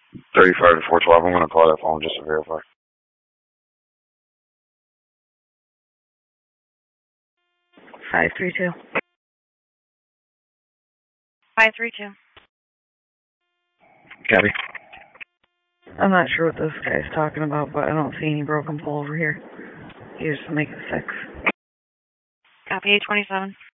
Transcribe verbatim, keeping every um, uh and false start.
thirty-five to four twelve. I'm going to call that phone just to verify. five three two. five three two. Copy. I'm not sure what this guy's talking about, but I don't see any broken pole over here. He just make a six. Copy eight twenty-seven.